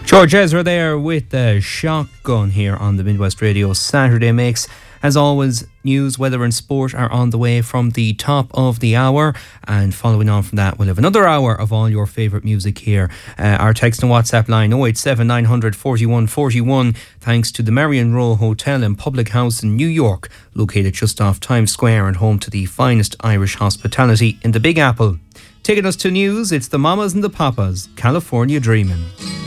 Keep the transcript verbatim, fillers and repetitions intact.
George Ezra there with the Shotgun here on the Midwest Radio Saturday Mix. As always, news, weather and sport are on the way from the top of the hour. And following on from that, we'll have another hour of all your favourite music here. Uh, our text and WhatsApp line oh eight seven nine hundred forty-one forty-one, thanks to the Marion Row Hotel and Public House in New York, located just off Times Square and home to the finest Irish hospitality in the Big Apple. Taking us to news, it's the Mamas and the Papas, California Dreamin'.